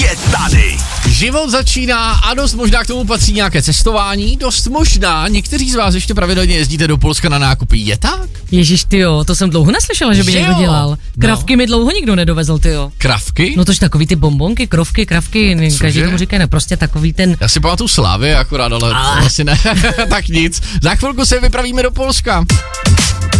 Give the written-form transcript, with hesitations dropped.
je tady. Život začíná a dost možná k tomu patří nějaké cestování, dost možná někteří z vás ještě pravidelně jezdíte do Polska na nákupy, je tak? Ježiš, tyjo, to jsem dlouho neslyšela, že by Že někdo jo? dělal. Kravky mi dlouho nikdo nedovezl, tyjo. Kravky? No tož takový ty bombonky, kravky, každý tomu říká, ne, prostě takový ten... Já si pamatuju Slávy akorát, ale asi ne. Tak nic, za chvilku se vypravíme do Polska.